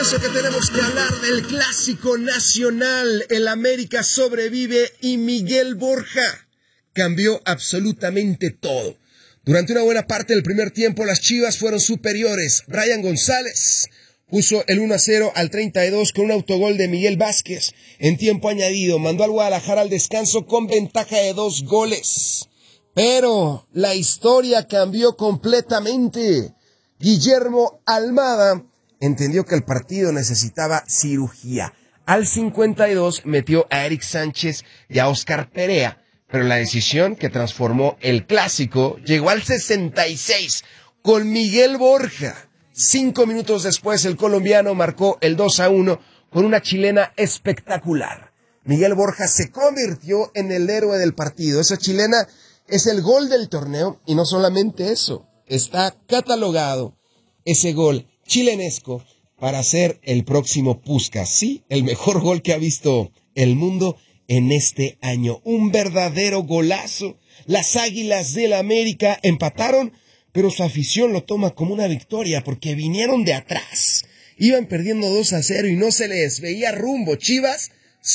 Eso que tenemos que hablar del clásico nacional. El América sobrevive y Miguel Borja cambió absolutamente todo. Durante una buena parte del primer tiempo, las Chivas fueron superiores. Brian González puso el 1-0 al 32 con un autogol de Miguel Vázquez. En tiempo añadido, mandó al Guadalajara al descanso con ventaja de 2 goles. Pero la historia cambió completamente. Guillermo Almada entendió que el partido necesitaba cirugía. Al 52 metió a Eric Sánchez y a Oscar Perea. Pero la decisión que transformó el clásico llegó al 66 con Miguel Borja. 5 minutos después, el colombiano marcó el 2-1 con una chilena espectacular. Miguel Borja se convirtió en el héroe del partido. Esa chilena es el gol del torneo y no solamente eso, está catalogado ese gol chilenesco para ser el próximo Puskás. Sí, el mejor gol que ha visto el mundo en este año. Un verdadero golazo. Las Águilas del América empataron, pero su afición lo toma como una victoria porque vinieron de atrás. Iban perdiendo 2-0 y no se les veía rumbo. Chivas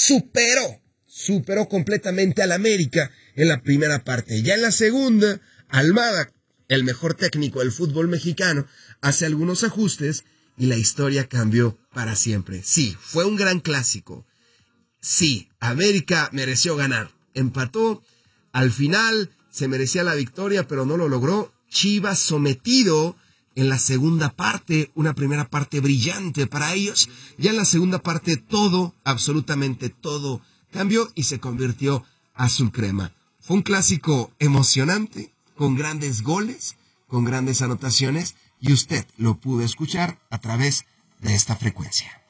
superó completamente al América en la primera parte. Ya en la segunda, Almada, el mejor técnico del fútbol mexicano, hace algunos ajustes y la historia cambió para siempre. Sí, fue un gran clásico. Sí, América mereció ganar. Empató, al final se merecía la victoria, pero no lo logró. Chivas sometido en la segunda parte, una primera parte brillante para ellos. Ya en la segunda parte todo, absolutamente todo, cambió y se convirtió azul crema. Fue un clásico emocionante, con grandes goles, con grandes anotaciones, y usted lo pudo escuchar a través de esta frecuencia.